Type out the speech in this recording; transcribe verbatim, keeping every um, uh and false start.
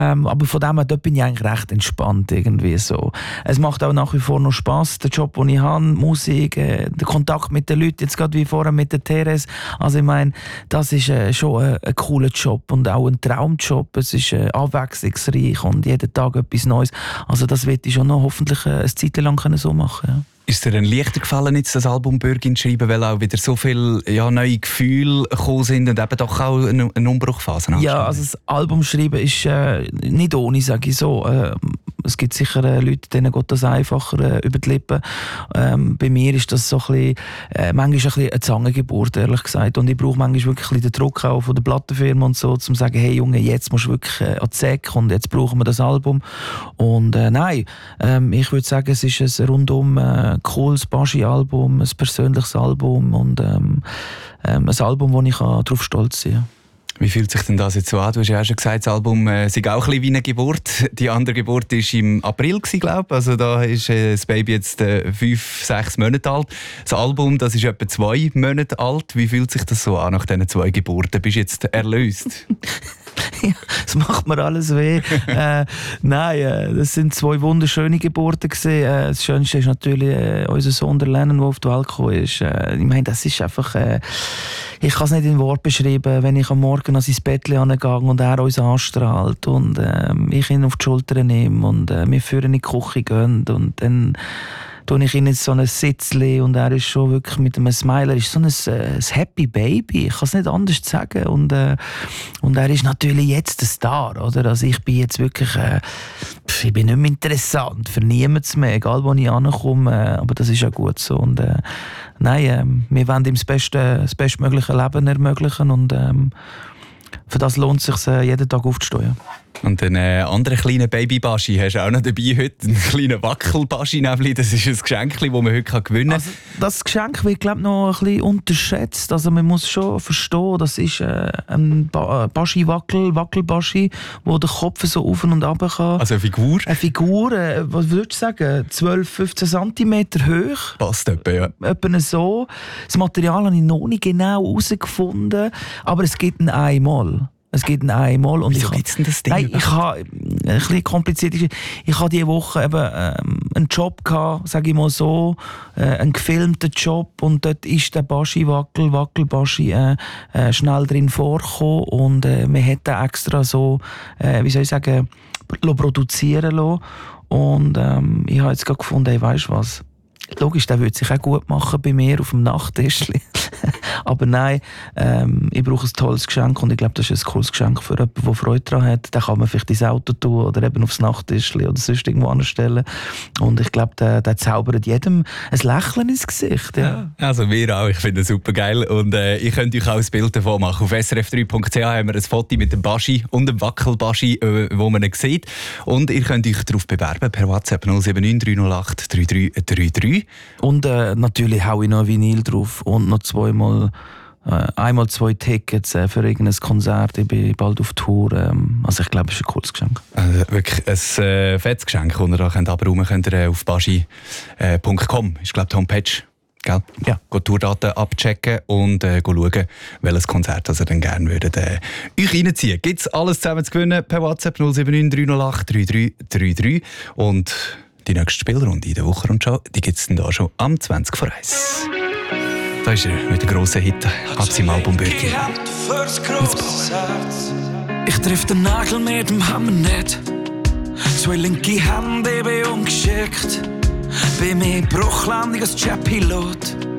Ähm, aber von dem her, dort bin ich eigentlich recht entspannt irgendwie so. Es macht auch nach wie vor noch Spass, der Job, den ich habe, Musik, äh, der Kontakt mit den Leuten, jetzt gerade wie vorher mit der Therese. Also ich meine, das ist äh, schon ein, ein cooler Job und auch ein Traumjob. Es ist äh, abwechslungsreich und jeden Tag etwas Neues. Also das wird ich schon noch hoffentlich äh, eine Zeit lang können so machen. Ja. Ist dir denn leichter gefallen, jetzt das Album «Bürgin» zu schreiben, weil auch wieder so viele ja, neue Gefühle gekommen sind und eben doch auch eine, eine Umbruchphase? Ja, also das Album schreiben ist äh, nicht ohne, sage ich so. Äh, es gibt sicher äh, Leute, denen geht das einfacher äh, über die Lippen. Ähm, bei mir ist das so ein bisschen, äh, manchmal ein bisschen eine Zangengeburt, ehrlich gesagt. Und ich brauche manchmal wirklich ein bisschen den Druck auch von der Plattenfirma und so, um zu sagen, hey Junge, jetzt musst du wirklich äh, an die Säcke und jetzt brauchen wir das Album. Und äh, nein, ähm, ich würde sagen, es ist ein rundum äh, cooles Baschi-Album, ein persönliches Album und ähm, ähm, ein Album, wo ich darauf stolz sein kann. Wie fühlt sich denn das jetzt so an? Du hast ja auch schon gesagt, das Album äh, sei auch ein bisschen wie eine Geburt. Die andere Geburt war im April, glaube ich. Also da ist äh, das Baby jetzt äh, fünf, sechs Monate alt. Das Album, das ist etwa zwei Monate alt. Wie fühlt sich das so an nach diesen zwei Geburten? Bist du jetzt erlöst? Ja, es macht mir alles weh. äh, nein, äh, das sind zwei wunderschöne Geburten gewesen. Äh, das Schönste ist natürlich äh, unser Sohn, der Lennon, der auf die Welt gekommen ist. Äh, ich meine, das ist einfach... Äh, ich kann es nicht in Worten beschreiben, wenn ich am Morgen an sein Bett gehe und er uns anstrahlt und äh, ich ihn auf die Schulter nehme und äh, wir führen in die Küche gehen und dann tue ich ihn in so ein Sitzli und er ist schon wirklich mit einem Smile, er ist so ein, äh, ein Happy Baby, ich kann es nicht anders sagen und, äh, und er ist natürlich jetzt der Star, oder? Also ich bin jetzt wirklich, äh, ich bin nicht mehr interessant für niemanden mehr, egal wo ich ankomme, äh, aber das ist ja gut so und äh, nein, äh, wir wollen ihm das, beste, das bestmögliche Leben ermöglichen und ähm, für das lohnt es sich, äh, jeden Tag aufzustehen. Und einen äh, anderen kleinen Baby-Baschi hast du auch noch dabei heute. Einen kleinen Wackel-Baschi. Das ist ein Geschenk, das man heute gewinnen kann. Also, das Geschenk wird, glaube ich, noch ein bisschen unterschätzt. Also, man muss schon verstehen, das ist äh, ein ba- Baschi-Wackel, Wackel-Baschi, wo der Kopf so auf und runter kann. Also eine Figur? Eine Figur, äh, was würdest du sagen, zwölf, fünfzehn Zentimeter hoch. Passt etwa, ja. Etwa so. Das Material habe ich noch nicht genau herausgefunden, aber es gibt ihn einmal. Es gibt ihn einmal. Und Wieso ich gibt es denn das Ding? Nein, ich habe, ein bisschen kompliziert ist, ich habe diese Woche eben ähm, einen Job gehabt, sage ich mal so, äh, einen gefilmten Job und dort ist der Baschi Wackel, Wackel Baschi äh, äh, schnell drin vorgekommen und äh, wir hätten extra so, äh, wie soll ich sagen, produzieren lassen und ähm, ich habe jetzt gerade gefunden, hey, weißt du was? Logisch, der würde sich auch gut machen bei mir auf dem Nachttischli. Aber nein, ähm, ich brauche ein tolles Geschenk und ich glaube, das ist ein cooles Geschenk für jemanden, der Freude daran hat. Den kann man vielleicht ins Auto tun oder eben aufs Nachttischli oder sonst irgendwo anstellen. Und ich glaube, der, der zaubert jedem ein Lächeln ins Gesicht. Ja. Ja, also wir auch, ich finde es super geil. Und äh, ich könnte euch auch ein Bild davon machen. Auf s r f drei punkt c h haben wir ein Foto mit dem Baschi und dem Wackel-Baschi, äh, wo man ihn sieht. Und ihr könnt euch darauf bewerben per WhatsApp null sieben neun drei null acht drei drei drei drei. Und äh, natürlich haue ich noch ein Vinyl drauf und noch zweimal, äh, einmal zwei Tickets äh, für irgendein Konzert. Ich bin bald auf Tour. Ähm, also ich glaube, es ist ein cooles Geschenk. Also wirklich ein äh, fettes Geschenk, das ihr da könnt abräumen könnt. Ihr auf baschi punkt com ist, glaube ich, die Homepage. Gell? Ja. Geht Tourdaten abchecken und äh, schauen, welches Konzert das ihr dann gerne würdet, äh, euch reinziehen. Gibt es alles zusammen zu gewinnen per WhatsApp null sieben neun drei null acht drei drei drei drei. Und die nächste Spielrunde in der Woche und Show, die gibt es dann da schon am zwanzig vor eins. Da ist er mit dem grossen Hit ab seinem Album «Bürgin». Ich triff den Nagel mit dem Hammer nicht. Zwei linke Hände bin umgeschickt. Bei mir Bruchlandung als Jet-Pilot.